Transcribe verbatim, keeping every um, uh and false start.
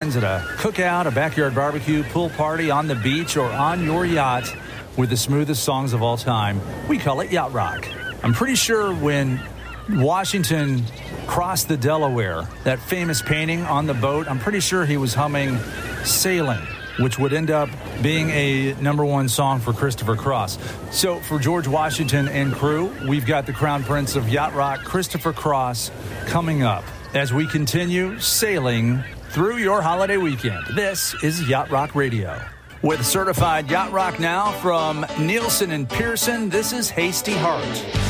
friends at a cookout, a backyard barbecue, pool party, on the beach, or on your yacht with the smoothest songs of all time. We call it Yacht Rock. I'm pretty sure when Washington crossed the Delaware, that famous painting on the boat, I'm pretty sure he was humming Sailing, which would end up being a number one song for Christopher Cross. So for George Washington and crew, we've got the Crown Prince of Yacht Rock, Christopher Cross, coming up as we continue sailing through your holiday weekend. This is Yacht Rock Radio. With certified Yacht Rock now from Nielsen and Pearson, this is Hasty Heart.